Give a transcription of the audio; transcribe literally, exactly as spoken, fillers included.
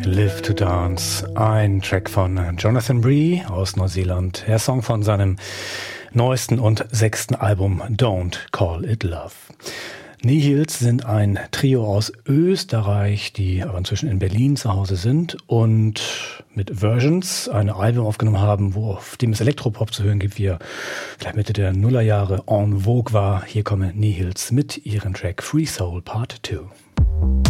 Live to Dance, ein Track von Jonathan Bree aus Neuseeland, der Song von seinem neuesten und sechsten Album Don't Call It Love. Nihils sind ein Trio aus Österreich, die aber inzwischen in Berlin zu Hause sind und mit Versions ein Album aufgenommen haben, wo auf dem es Elektropop zu hören gibt, wie er vielleicht Mitte der Nullerjahre en vogue war. Hier kommen Nihils mit ihrem Track Free Soul Part zwei.